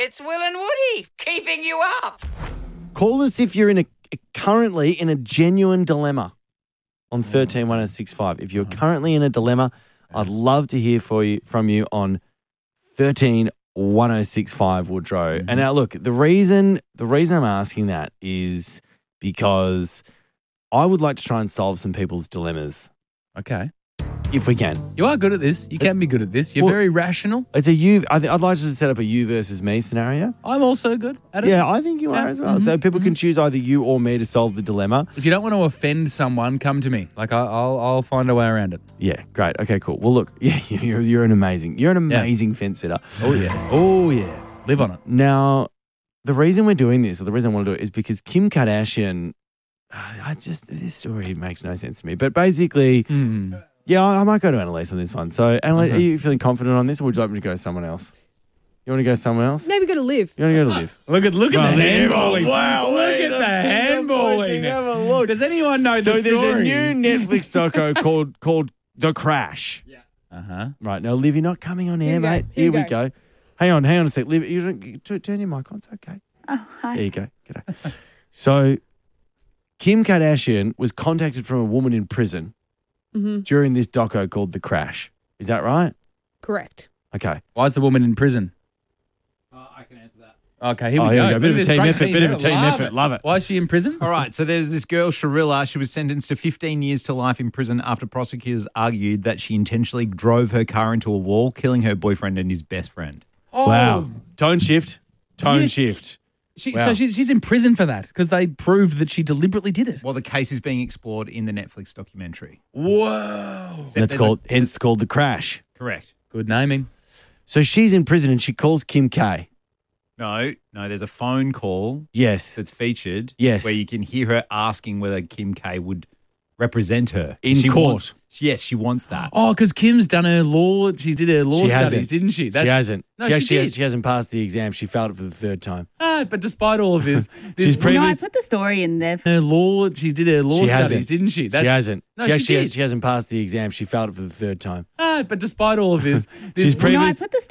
It's Will and Woody keeping you up. Call us if you're currently in a genuine dilemma on 131065. If you're currently in a dilemma, I'd love to hear from you on 131065, Woodrow. And now, look, the reason I'm asking that is because I would like to try and solve some people's dilemmas. Okay. If we can. You are good at this. You can be good at this. You're very rational. It's a you. I'd like to set up a you versus me scenario. I'm also good at it. Yeah, I think you are as well. So people can choose either you or me to solve the dilemma. If you don't want to offend someone, come to me. Like I'll find a way around it. Yeah, great. Okay, cool. Well, look, you're an amazing fence sitter. Oh yeah. Live on it. Now, the reason we're doing this, or the reason I want to do it, is because Kim Kardashian. This story makes no sense to me. But basically. Yeah, I might go to Annalise on this one. So, Annalise, are you feeling confident on this, or would you like me to go someone else? You want to go somewhere else? Maybe go to Liv. You want to go to Liv? Look at the handballing. Wow, Look at the handballing. Have a look. Does anyone know the story? So there's a new Netflix doco called The Crash. Yeah. Right, now, Liv, you're not coming on air, you go. mate. Here we we go. Hang on a sec. Liv, turn your mic on. It's okay. Oh, hi. There you go. G'day. So, Kim Kardashian was contacted from a woman in prison during this doco called The Crash. Is that right? Correct. Okay. Why is the woman in prison? I can answer that. Okay, here we go. Bit of a team effort. Love it. Why is she in prison? All right, so there's this girl, Sharilla. She was sentenced to 15 years to life in prison after prosecutors argued that she intentionally drove her car into a wall, killing her boyfriend and his best friend. Oh. Wow. Tone shift. Shift. So she's in prison for that because they proved that she deliberately did it. Well, the case is being explored in the Netflix documentary. Whoa. That's called The Crash. Correct. Good naming. So she's in prison and she calls Kim K. No, there's a phone call Yes. that's featured Yes. where you can hear her asking whether Kim K would represent her. In She court. wants- yes, she wants that. Oh, because Kim's done her law. She did her law She studies, hasn't. didn't she? She hasn't. No, she she did. hasn't passed the exam. She failed it for the third time. But despite all of this, She's No, I previous. put the story in there. her law. She did her law She studies, hasn't. didn't she? She hasn't. No, she she did. hasn't passed the exam. She failed it for the third time. But despite all of this, She's No, I previous. put the